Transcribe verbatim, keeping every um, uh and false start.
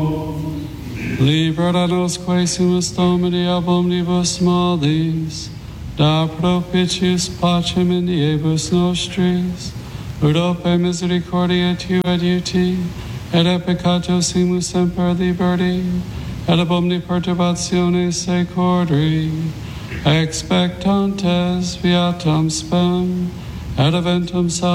Libera nos quaesimus Domini ab omnibus malis, da propitius pacem in diebus nostris, ut ope misericordia tu adiuti, et a peccatosimus semper liberti, et ab omni perturbationes secordri, expectantes viatam spem, et eventum salvationem.